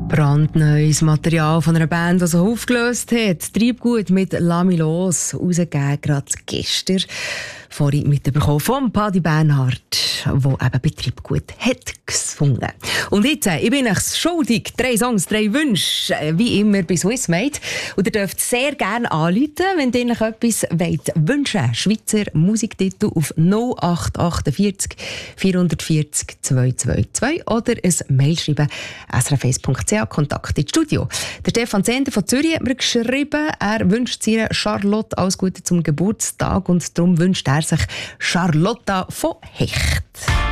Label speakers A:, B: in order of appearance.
A: Brandneues Material von einer Band, die sich aufgelöst hat. Treibgut mit «Lass mich los», rausgegeben gerade gestern. Vorhin mitbekommen vom Paddy Bernhard, der eben bei Treibgut hat gesungen. Und jetzt, ich bin euch schuldig. 3 Songs, 3 Wünsche, wie immer bei Swissmade. Und ihr dürft sehr gerne anrufen, wenn ihr euch etwas wünschen wollt. Schweizer Musiktitel auf 0848 440 222 oder ein Mail schreiben, srf1.ch, Kontakt ins Studio. Der Stefan Zender von Zürich hat mir geschrieben, er wünscht seiner Charlotte alles Gute zum Geburtstag und darum wünscht er sich Charlotta von Hecht.